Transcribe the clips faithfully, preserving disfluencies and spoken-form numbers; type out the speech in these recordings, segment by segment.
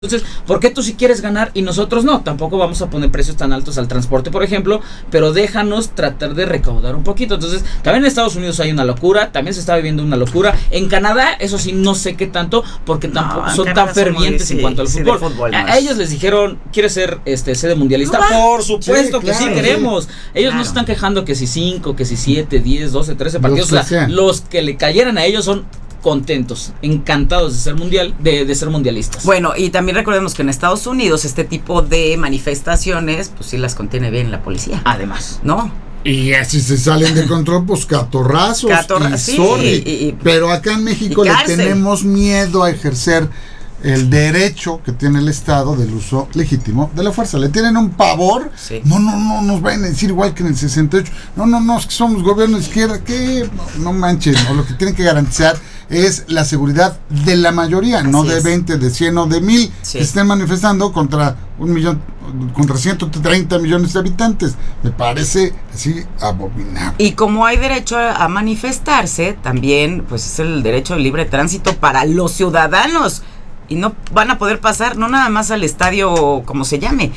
Entonces, ¿por qué tú sí quieres ganar y nosotros no? Tampoco vamos a poner precios tan altos al transporte, por ejemplo, pero déjanos tratar de recaudar un poquito. Entonces, también en Estados Unidos hay una locura, también se está viviendo una locura. En Canadá, eso sí, no sé qué tanto, porque tampoco no, son Canadá tan fervientes muy, en cuanto al sí, fútbol. fútbol a, a ellos les dijeron, ¿quieres ser este sede mundialista? No, por supuesto sí, que claro, sí queremos. Ellos claro. no se están quejando que si cinco, que si siete, diez, doce, trece partidos. O sea, los que le cayeran a ellos son contentos, encantados de ser mundial, de, de ser mundialistas. Bueno, y también recordemos que en Estados Unidos este tipo de manifestaciones, pues sí las contiene bien la policía. Además, ¿no? Y así se salen de control, pues catorrazos. Catorra- y sí, sorry. Y, y, Pero acá en México le tenemos miedo a ejercer el derecho que tiene el Estado del uso legítimo de la fuerza. Le tienen un pavor. Sí. No, no, no, nos vayan a decir igual que en el sesenta y ocho. No, no, no, es que somos gobierno de izquierda. ¿Qué? No, no manchen. No, lo que tienen que garantizar es la seguridad de la mayoría, así no de es. veinte, de cien o de mil sí. que estén manifestando contra un millón, contra ciento treinta millones de habitantes. Me parece así abominable. Y como hay derecho a manifestarse, también pues es el derecho de libre tránsito para los ciudadanos. Y no van a poder pasar, no nada más al estadio, como se llame,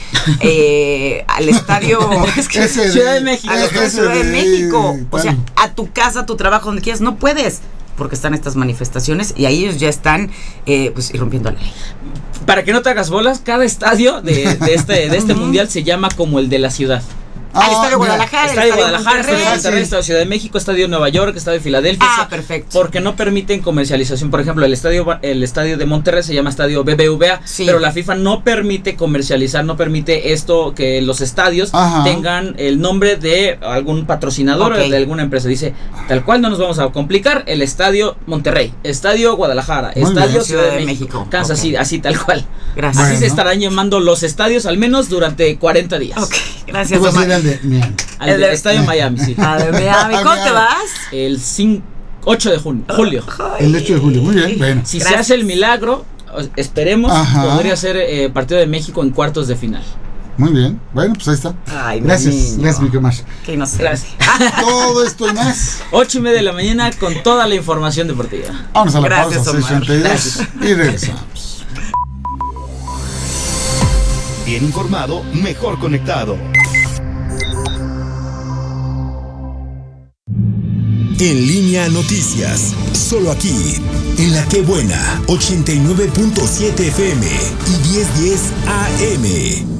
eh, al estadio es que Ciudad de México, a la Ciudad de México, o sea, a tu casa, a tu trabajo, donde quieras, no puedes, porque están estas manifestaciones y ahí ellos ya están, eh, pues, irrumpiendo la ley. Para que no te hagas bolas, cada estadio de, de este, de este mundial se llama como el de la ciudad. Ah, el Estadio Guadalajara, Estadio Estadio Guadalajara, Estadio Monterrey, Estadio Ciudad de México, Estadio Nueva York, Estadio Filadelfia. Ah, perfecto. Porque no permiten comercialización. Por ejemplo, el estadio el estadio de Monterrey se llama Estadio B B V A, sí. pero la FIFA no permite comercializar, no permite esto, que los estadios Ajá. tengan el nombre de algún patrocinador okay. o de alguna empresa. Dice, tal cual no nos vamos a complicar, el Estadio Monterrey, Estadio Guadalajara, Muy Estadio bien. Ciudad de, de México, México. Kansas City, okay. así tal cual. Gracias. Así bueno. se estarán llamando los estadios al menos durante cuarenta días. Ok, gracias. Tú vas a ir al de Miami. Al el del de, Estadio Miami, sí. A de Miami. ¿Cómo te vas? El cinco, ocho de junio, julio. El ocho de julio, muy bien. Bueno. Si Gracias. se hace el milagro, esperemos, Ajá. podría ser eh, partido de México en cuartos de final. Muy bien, bueno, pues ahí está. Ay, gracias, niño. gracias, Mico Más. Que no sé. Gracias. Todo esto y más. Ocho y media de la mañana con toda la información deportiva. Vamos a la gracias, pausa, sesenta y dos y regresamos. Bien informado, mejor conectado. En Línea Noticias, solo aquí, en La Qué Buena, ochenta y nueve punto siete F M y diez diez A M.